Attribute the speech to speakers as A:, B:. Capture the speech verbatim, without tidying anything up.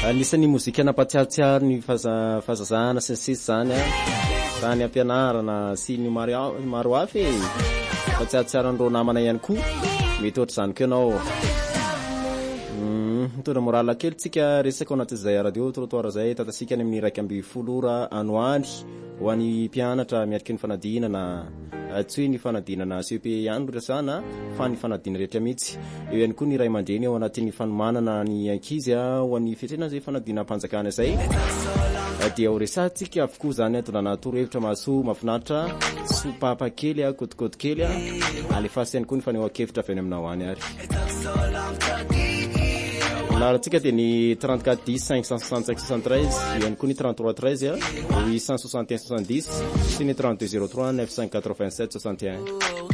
A: Anisan'ny mozika nampatsiatsiaro ny fahazazana sy ny sisa zany a tany ampianarana sy ny maro hafa e fatsiatsiaro andreo namana ihany koa mety ohatr' izany koa ianao. Mitondra morala kely tsika resaka ao anatin'izay radio trottoir zay tatasika any amin'ny iraika amby folo ora anoany ho an'ny mpianatra miaraka ny fanadinana tsy hoe ny fanadinana C E P ihany resana fa ny fanadina rehetra mihitsy. Eo ihany koa ny ray aman-dreny ao anatin'ny fanomanana ny ankizy ho an'ny fiantraikany zay fanadinam-panjakana zay dia ho resatsika avokoa zany atondràna torohevitra mahasoa mahafinaritra sopapa kely a kotikoti kely a alefasy ihany koa ny fanehoan-kevitra avy any aminao any ary. Laharantsika dia ny trente-quatre dix cinq cent soixante-cinq soixante-treize ihany koa ny trente-trois treize huit cent soixante et un soixante-dix sy ny trente-deux zéro trois neuf cent quatre-vingt-sept soixante et un.